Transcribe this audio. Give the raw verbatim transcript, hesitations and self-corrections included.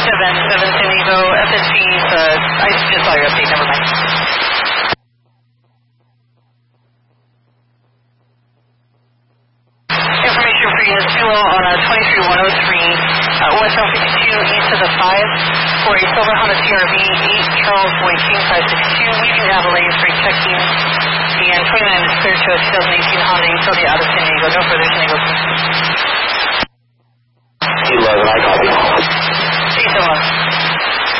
seven seven San Diego, F S C, uh, I just saw your update, never mind. Information for unit two on uh, twenty-three one oh three, uh, westbound fifty-two, east of the five, for a silver Honda C R V, eight Charles Boyd King five six two, leaving Adelaide for checking, and twenty-nine is clear to a two thousand eighteen Honda Utility out of San Diego, no further San Diego.